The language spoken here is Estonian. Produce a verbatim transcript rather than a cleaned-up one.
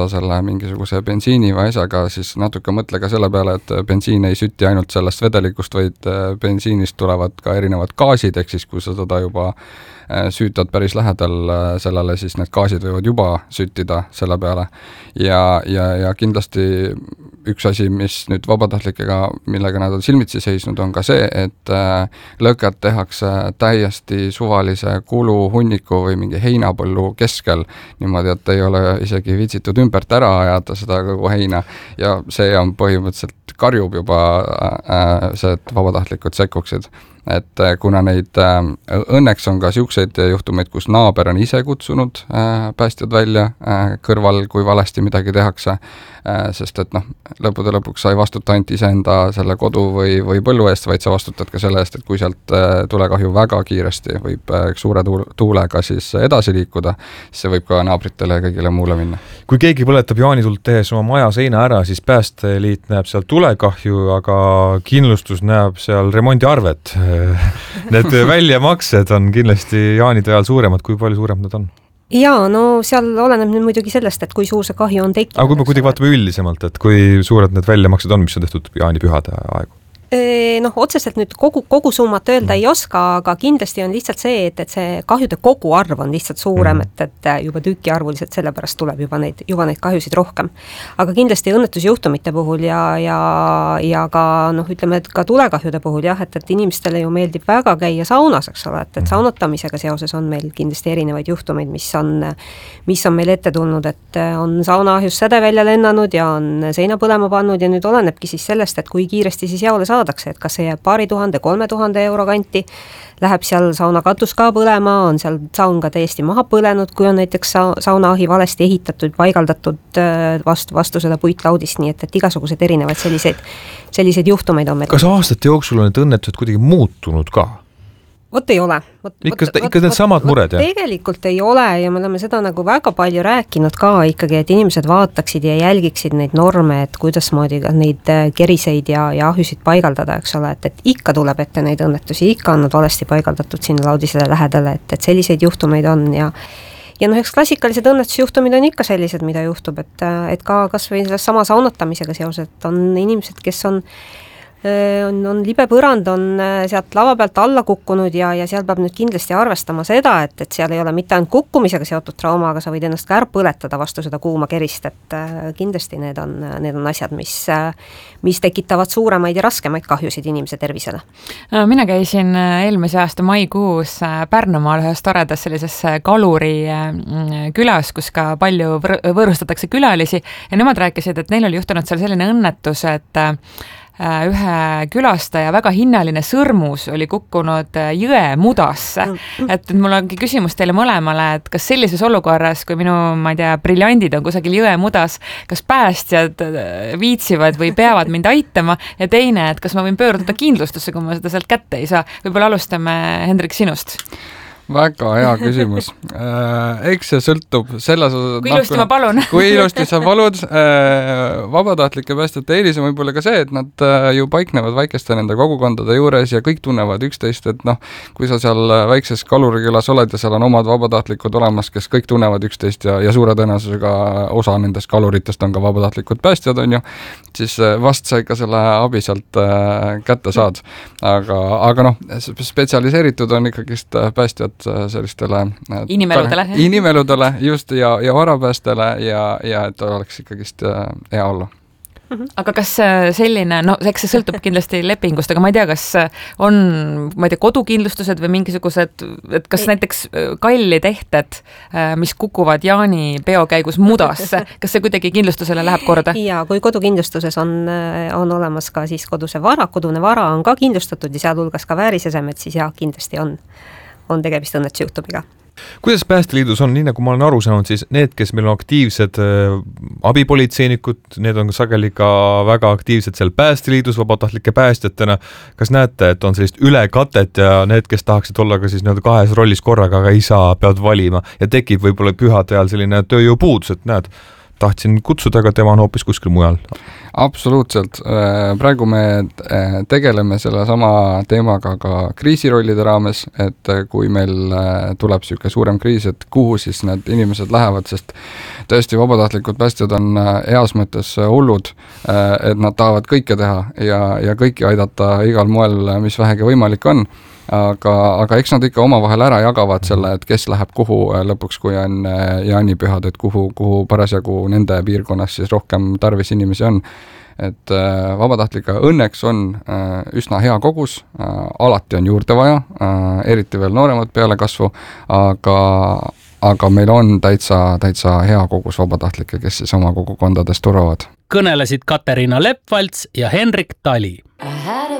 selle mingisuguse bensiini või asjaga, siis natuke mõtle ka selle peale, et bensiin ei süti ainult sellest vedelikust, vaid bensiinist tulevad ka erinevad gaasid, ehk siis kui sa seda juba süütad päris lähedal sellele, siis need gaasid võivad juba süttida selle peale. Ja, ja, ja kindlasti üks asi, mis nüüd vabatahtlikega, millega nad on silmitsi seisnud, on ka see, et lõõkad tehakse täiesti suvalise kuluhunniku või mingi heinapõllu keskel, niimoodi, et ei ole isegi viitsitud ümbert ära ajada seda kogu heina ja see on põhimõtteliselt karjub juba see, et vabatahtlikud sekkuksid. Et kuna neid õnneks on ka siukseid juhtumeid, kus naaber on ise kutsunud päästjad välja kõrval, kui valesti midagi tehakse, sest et noh, lõppude lõpuks sa ei vastuta ainult iseenda selle kodu või, või põllu eest, vaid sa vastutad ka selle eest, et kui sealt tulekahju väga kiiresti võib suure tuulega siis edasi liikuda, siis see võib ka naabritele ja kõigile muule minna. Kui keegi põletab jaanitult tehes oma maja seina ära, siis Päästeliit näeb seal tulekahju, aga kindlustus näeb seal remondiarvet. Need väljamaksed on kindlasti jaanide ajal suuremad, kui palju suuremad nad on? Jaa, no seal oleneb nüüd muidugi sellest, et kui suur see kahju on tekkinud. Aga kui me kuidagi vaatame üldisemalt, et kui suured need väljamaksed on, mis on tehtud jaanipühade aegu? Noh, otseselt nüüd kogu, kogu summat öelda ei oska, aga kindlasti on lihtsalt see, et, et see kahjude kogu arv on lihtsalt suurem, et, et juba tüüki arvuliselt sellepärast tuleb juba neid, juba neid kahjusid rohkem. Aga kindlasti õnnetusjuhtumite puhul ja, ja, ja ka, noh, ütleme, et ka tulekahjude puhul, jah, et, et inimestele ju meeldib väga käia saunas, eks ole, et, et saunotamisega seoses on meil kindlasti erinevaid juhtumeid, mis on, mis on meil ette tulnud, et on saunaahjus säde välja lennanud ja on seina põlema pannud ja nüüd olenebki siis sellest, et kui kiiresti siis jaole saab et kas see jääb paari tuhande, kolme tuhande euro kanti, läheb seal sauna katus ka põlema, on seal saun ka täiesti maha põlenud, kui on näiteks saunaahi valesti ehitatud, paigaldatud vastu, vastu seda puitlaudist, nii et, et igasugused erinevad selliseid, selliseid juhtumeid on meil. Kas aastate jooksul on need õnnetused kuidagi muutunud ka? Vot ei ole. Vot, ikka, vot, ikka need samad mured, jah? Tegelikult ei ole ja me oleme seda nagu väga palju rääkinud ka ikkagi, et inimesed vaataksid ja jälgiksid neid norme, et kuidas moodi neid keriseid ja, ja ahjusid paigaldada, eks ole, et, et ikka tuleb ette neid õnnetusi, ikka on nad valesti paigaldatud sinna laudisele lähedale, et, et selliseid juhtumeid on ja ja noh, eks klassikalised õnnetusjuhtumid on ikka sellised, mida juhtub, et, et ka kas või selles sama saunotamisega seoses, et on inimesed, kes on On, on libe põrand on sealt lava pealt alla kukkunud ja, ja seal peab nüüd kindlasti arvestama seda, et, et seal ei ole mitte ainult kukkumisega seotud trauma, aga sa võid ennast ka ära põletada vastu seda kuuma kerist, et kindlasti need on, need on asjad, mis, mis tekitavad suuremaid ja raskemaid kahjusid inimese tervisele. Mina käisin eelmise aasta maikuus Pärnumaal ühes toredas sellises kaluri külas, kus ka palju võõrustatakse külalisi ja nemad rääkisid, et neil oli juhtunud seal selline õnnetus, et ühe külastaja väga hinnaline sõrmus oli kukkunud jõe mudasse. Et mul ongi küsimus teile mõlemale, et kas sellises olukorras, kui minu, ma ei tea, briljandid on kusagil jõe mudas, kas päästjad viitsivad või peavad mind aitama ja teine, et kas ma võin pöörduda kindlustusse, kui ma seda sealt kätte ei saa. Võib-olla alustame, Hendrik, sinust. Väga hea küsimus. Eks see sõltub selles... Kui ilusti ma palun. Kui ilusti sa palud. Vabatahtlike päästjate eelis on võib-olla ka see, et nad ju paiknevad väikeste nende kogukondade juures ja kõik tunnevad üksteist, et noh, kui sa seal väikses kalurikülas oled ja seal on omad vabatahtlikud olemas, kes kõik tunnevad üksteist ja, ja suure tõenäosusega osa nendest kaluritest on ka vabatahtlikud päästjad, on ju, siis vast sa ikka selle abi sealt kätte saad. Aga, aga noh, spetsialiseeritud on ikkagist päästjad sellistele inimeludele, inimeludele just ja, ja varapäästele ja, ja et oleks ikkagist hea olla. Aga kas selline, no eks see sõltub kindlasti lepingust, aga ma ei tea, kas on, ma ei tea, kodukindlustused või mingisugused, et kas ei. Näiteks kalli tehted, mis kukuvad jaani peo käigus mudasse, kas see kuidagi kindlustusele läheb korda? Ja kui kodukindlustuses on, on olemas ka siis koduse vara, kodune vara on ka kindlustatud ja seal hulgas ka väärisesemed, siis jah, kindlasti on, on tegemist õnnetusjuhtumiga. Kuidas Päästeliidus on, nii nagu ma olen aru saanud, siis need, kes meil on aktiivsed äh, abipolitseinikud, need on sageli ka väga aktiivsed seal Päästeliidus vabatahtlike päästjatena. Kas näete, et on sellist ülekatet ja need, kes tahaksid olla ka siis nii-öelda kahes rollis korraga, aga ei saa, peavad valima ja tekib võib-olla pühade ajal selline tööjõupuudus, et näed, tahtsin kutsuda, aga tema on hoopis kuskil mujal. Absoluutselt, praegu me tegeleme selle sama teemaga ka kriisirollide raames, et kui meil tuleb niisugune suurem kriis, et kuhu siis need inimesed lähevad, sest tõesti vabatahtlikud päästjad on heas mõttes hullud, et nad tahavad kõike teha ja, ja kõiki aidata igal moel, mis vähegi võimalik on. Aga, aga eks nad ikka omavahel ära jagavad selle, et kes läheb kuhu lõpuks, kui on jaanipühad, et kuhu, kuhu parasjagu nende piirkonnas siis rohkem tarvis inimesi on. Et vabatahtlike õnneks on üsna hea kogus, alati on juurde vaja, eriti veel nooremad peale kasvu, aga, aga meil on täitsa, täitsa hea kogus vabatahtlikke, kes siis oma kogukondades turvavad. Kõnelesid Katariina Leppvalts ja Henrik Tali. I had a